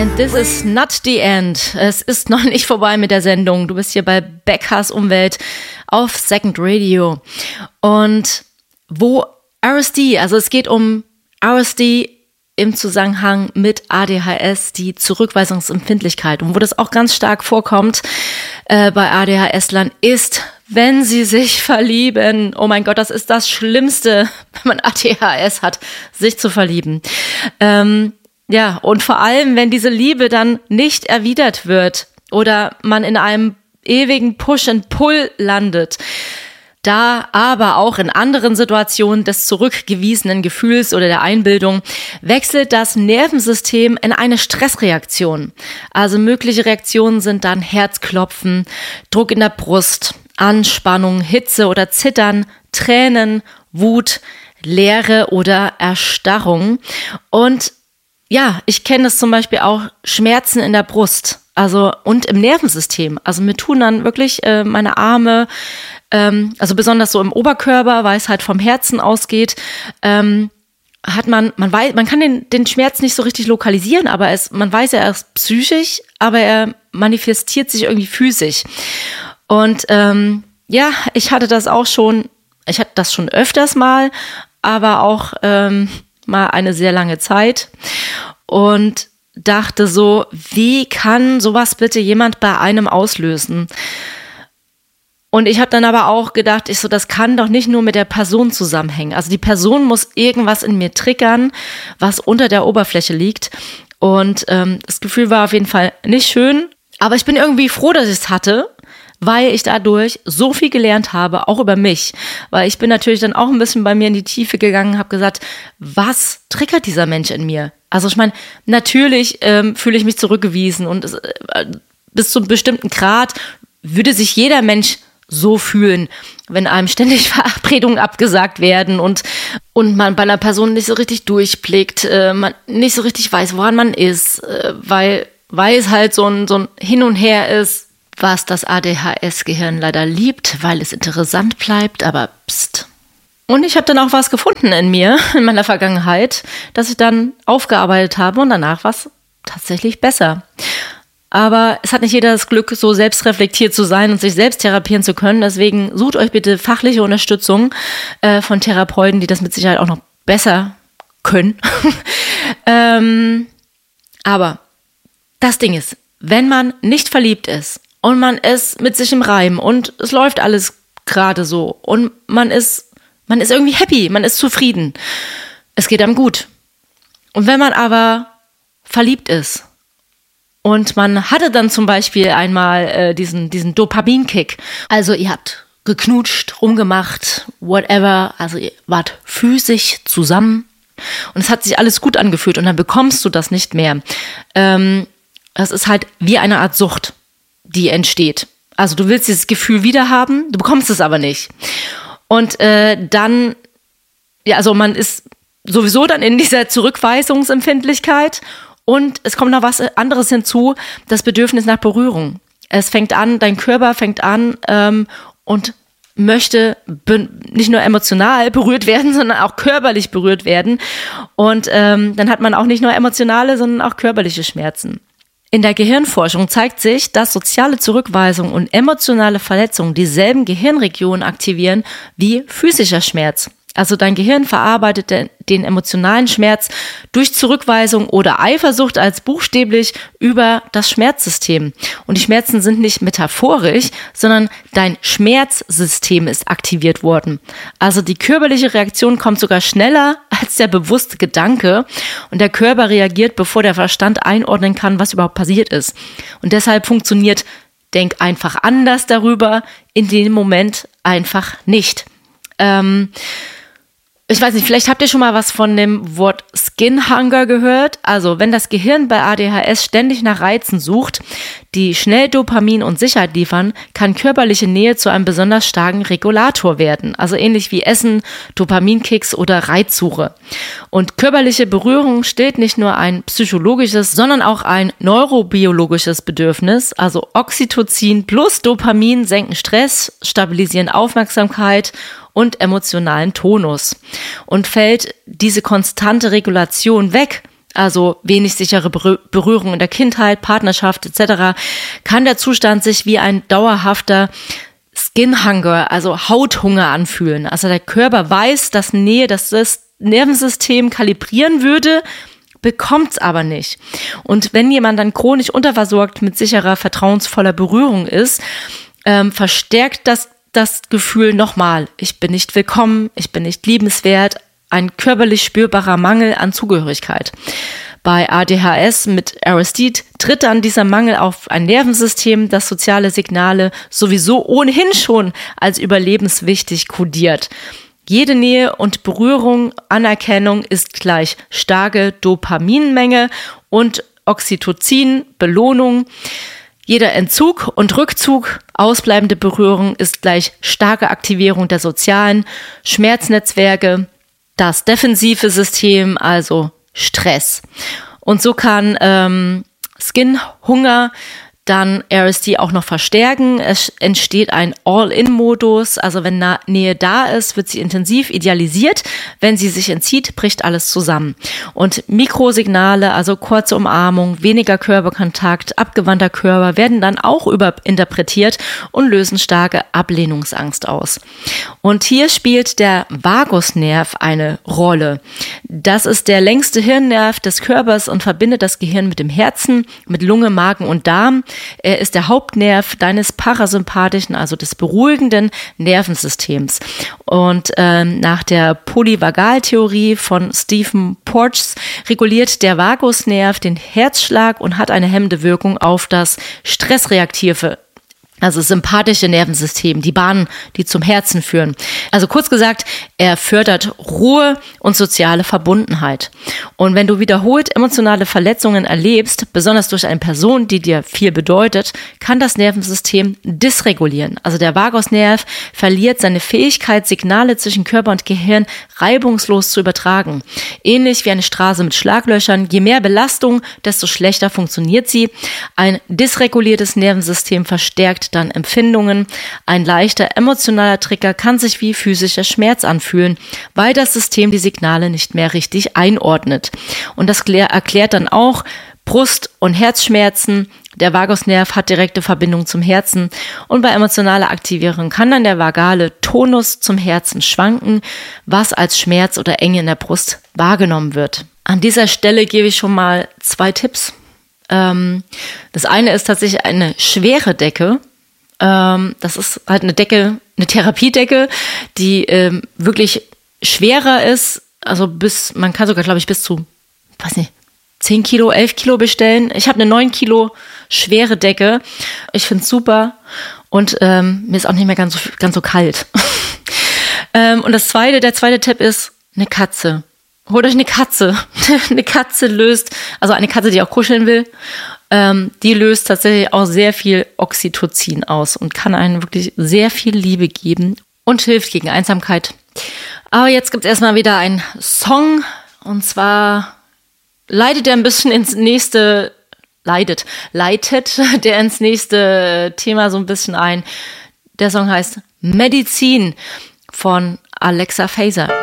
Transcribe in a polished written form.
And this is not the end. Es ist noch nicht vorbei mit der Sendung. Du bist hier bei Beckers Umwelt auf Second Radio. Und wo RSD, also es geht um RSD im Zusammenhang mit ADHS, die Zurückweisungsempfindlichkeit. Und wo das auch ganz stark vorkommt bei ADHS-Lern ist, wenn sie sich verlieben. Oh mein Gott, das ist das Schlimmste, wenn man ADHS hat, sich zu verlieben. Ja, und vor allem, wenn diese Liebe dann nicht erwidert wird oder man in einem ewigen Push and Pull landet, da aber auch in anderen Situationen des zurückgewiesenen Gefühls oder der Einbildung wechselt das Nervensystem in eine Stressreaktion. Also mögliche Reaktionen sind dann Herzklopfen, Druck in der Brust, Anspannung, Hitze oder Zittern, Tränen, Wut, Leere oder Erstarrung. Und ja, ich kenne das zum Beispiel auch Schmerzen in der Brust, also und im Nervensystem. Also mir tun dann wirklich meine Arme, also besonders so im Oberkörper, weil es halt vom Herzen ausgeht, hat man kann den Schmerz nicht so richtig lokalisieren, aber man weiß ja, er ist psychisch, aber er manifestiert sich irgendwie physisch. Und ja, ich hatte das schon öfters mal, aber auch mal eine sehr lange Zeit und dachte so, wie kann sowas bitte jemand bei einem auslösen? Und ich habe dann aber auch gedacht, das kann doch nicht nur mit der Person zusammenhängen. Also die Person muss irgendwas in mir triggern, was unter der Oberfläche liegt. Und das Gefühl war auf jeden Fall nicht schön. Aber ich bin irgendwie froh, dass ich es hatte, weil ich dadurch so viel gelernt habe, auch über mich. Weil ich bin natürlich dann auch ein bisschen bei mir in die Tiefe gegangen, habe gesagt, was triggert dieser Mensch in mir? Also ich meine, natürlich fühle ich mich zurückgewiesen und bis zu einem bestimmten Grad würde sich jeder Mensch so fühlen, wenn einem ständig Verabredungen abgesagt werden und man bei einer Person nicht so richtig durchblickt, man nicht so richtig weiß, woran man ist, weil es halt so ein Hin und Her ist, was das ADHS-Gehirn leider liebt, weil es interessant bleibt, aber pst. Und ich habe dann auch was gefunden in mir, in meiner Vergangenheit, das ich dann aufgearbeitet habe und danach war es tatsächlich besser. Aber es hat nicht jeder das Glück, so selbstreflektiert zu sein und sich selbst therapieren zu können. Deswegen sucht euch bitte fachliche Unterstützung von Therapeuten, die das mit Sicherheit auch noch besser können. Aber das Ding ist, wenn man nicht verliebt ist und man ist mit sich im Reim und es läuft alles gerade so und man ist irgendwie happy, man ist zufrieden, es geht einem gut. Und wenn man aber verliebt ist, und man hatte dann zum Beispiel einmal diesen Dopaminkick. Also ihr habt geknutscht, rumgemacht, whatever. Also ihr wart physisch zusammen. Und es hat sich alles gut angefühlt. Und dann bekommst du das nicht mehr. Das ist halt wie eine Art Sucht, die entsteht. Also du willst dieses Gefühl wieder haben, du bekommst es aber nicht. Und dann, ja, also man ist sowieso dann in dieser Zurückweisungsempfindlichkeit. Und es kommt noch was anderes hinzu, das Bedürfnis nach Berührung. Es fängt an, dein Körper fängt an und möchte nicht nur emotional berührt werden, sondern auch körperlich berührt werden. Und dann hat man auch nicht nur emotionale, sondern auch körperliche Schmerzen. In der Gehirnforschung zeigt sich, dass soziale Zurückweisung und emotionale Verletzung dieselben Gehirnregionen aktivieren wie physischer Schmerz. Also dein Gehirn verarbeitet den emotionalen Schmerz durch Zurückweisung oder Eifersucht als buchstäblich über das Schmerzsystem. Und die Schmerzen sind nicht metaphorisch, sondern dein Schmerzsystem ist aktiviert worden. Also die körperliche Reaktion kommt sogar schneller als der bewusste Gedanke und der Körper reagiert, bevor der Verstand einordnen kann, was überhaupt passiert ist. Und deshalb funktioniert Denk einfach anders darüber in dem Moment einfach nicht. Ich weiß nicht, vielleicht habt ihr schon mal was von dem Wort Skin Hunger gehört. Also wenn das Gehirn bei ADHS ständig nach Reizen sucht, die schnell Dopamin und Sicherheit liefern, kann körperliche Nähe zu einem besonders starken Regulator werden. Also ähnlich wie Essen, Dopaminkicks oder Reizsuche. Und körperliche Berührung stillt nicht nur ein psychologisches, sondern auch ein neurobiologisches Bedürfnis. Also Oxytocin plus Dopamin senken Stress, stabilisieren Aufmerksamkeit und emotionalen Tonus. Und fällt diese konstante Regulation weg, also wenig sichere Berührung in der Kindheit, Partnerschaft etc., kann der Zustand sich wie ein dauerhafter Skin Hunger, also Hauthunger anfühlen. Also der Körper weiß, dass Nähe das Nervensystem kalibrieren würde, bekommt's aber nicht. Und wenn jemand dann chronisch unterversorgt mit sicherer, vertrauensvoller Berührung ist, verstärkt das Gefühl nochmal. Ich bin nicht willkommen, ich bin nicht liebenswert, ein körperlich spürbarer Mangel an Zugehörigkeit. Bei ADHS mit RSD tritt dann dieser Mangel auf ein Nervensystem, das soziale Signale sowieso ohnehin schon als überlebenswichtig kodiert. Jede Nähe und Berührung, Anerkennung ist gleich starke Dopaminmenge und Oxytocin, Belohnung. Jeder Entzug und Rückzug, ausbleibende Berührung ist gleich starke Aktivierung der sozialen Schmerznetzwerke, das defensive System, also Stress. Und so kann Skin-Hunger dann RSD auch noch verstärken. Es entsteht ein All-in-Modus, also wenn Nähe da ist, wird sie intensiv idealisiert. Wenn sie sich entzieht, bricht alles zusammen. Und Mikrosignale, also kurze Umarmung, weniger Körperkontakt, abgewandter Körper, werden dann auch überinterpretiert und lösen starke Ablehnungsangst aus. Und hier spielt der Vagusnerv eine Rolle. Das ist der längste Hirnnerv des Körpers und verbindet das Gehirn mit dem Herzen, mit Lunge, Magen und Darm. Er ist der Hauptnerv deines parasympathischen, also des beruhigenden Nervensystems. Und nach der Polyvagaltheorie von Stephen Porges reguliert der Vagusnerv den Herzschlag und hat eine hemmende Wirkung auf das stressreaktive, also sympathische Nervensystem, die Bahnen, die zum Herzen führen. Also kurz gesagt, er fördert Ruhe und soziale Verbundenheit. Und wenn du wiederholt emotionale Verletzungen erlebst, besonders durch eine Person, die dir viel bedeutet, kann das Nervensystem dysregulieren. Also der Vagusnerv verliert seine Fähigkeit, Signale zwischen Körper und Gehirn reibungslos zu übertragen. Ähnlich wie eine Straße mit Schlaglöchern. Je mehr Belastung, desto schlechter funktioniert sie. Ein dysreguliertes Nervensystem verstärkt dann Empfindungen. Ein leichter emotionaler Trigger kann sich wie physischer Schmerz anfühlen, weil das System die Signale nicht mehr richtig einordnet. Und das erklärt dann auch Brust- und Herzschmerzen. Der Vagusnerv hat direkte Verbindung zum Herzen und bei emotionaler Aktivierung kann dann der vagale Tonus zum Herzen schwanken, was als Schmerz oder Enge in der Brust wahrgenommen wird. An dieser Stelle gebe ich schon mal 2 Tipps. Das eine ist tatsächlich eine schwere Decke. Das ist halt eine Decke, eine Therapiedecke, die wirklich schwerer ist. Also man kann sogar, glaube ich, bis zu, 10 Kilo, 11 Kilo bestellen. Ich habe eine 9 Kilo schwere Decke. Ich finde es super und mir ist auch nicht mehr ganz so kalt. Und der zweite Tipp ist eine Katze. Holt euch eine Katze. Eine Katze löst, also eine Katze, die auch kuscheln will, die löst tatsächlich auch sehr viel Oxytocin aus und kann einem wirklich sehr viel Liebe geben und hilft gegen Einsamkeit. Aber jetzt gibt es erstmal wieder einen Song und zwar leitet der ins nächste Thema so ein bisschen ein. Der Song heißt Medizin von Alexa Fazer.